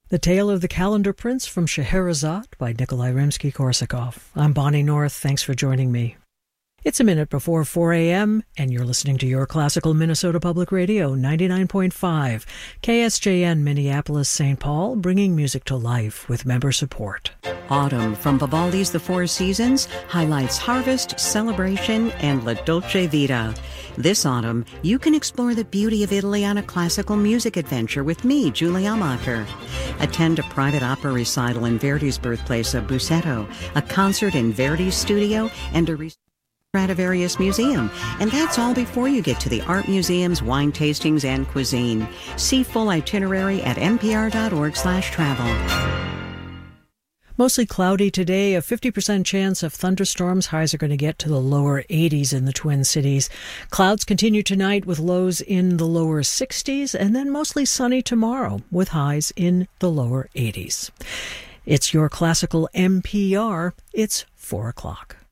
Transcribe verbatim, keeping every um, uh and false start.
The Tale of the Calendar Prince from Scheherazade by Nikolai Rimsky-Korsakov. I'm Bonnie North. Thanks for joining me. It's a minute before four a.m., and you're listening to Your Classical Minnesota Public Radio, ninety-nine point five, K S J N Minneapolis, Saint Paul, bringing music to life with member support. Autumn from Vivaldi's The Four Seasons highlights harvest, celebration, and La Dolce Vita. This autumn, you can explore the beauty of Italy on a classical music adventure with me, Julie Amacher. Attend a private opera recital in Verdi's birthplace of Busseto, a concert in Verdi's studio, and a re- Stradivarius Museum. And that's all before you get to the art museums, wine tastings, and cuisine. See full itinerary at npr.org slash travel. Mostly cloudy today, a fifty percent chance of thunderstorms. Highs are going to get to the lower eighties in the Twin Cities. Clouds continue tonight with lows in the lower sixties, and then mostly sunny tomorrow with highs in the lower eighties. It's Your Classical N P R. It's four o'clock.